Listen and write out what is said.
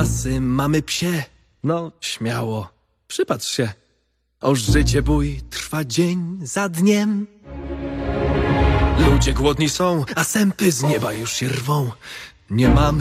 czasy mamy psie. No, śmiało, przypatrz się. O życie bój trwa dzień za dniem. Ludzie głodni są, a sępy z nieba już się rwą. Nie mamy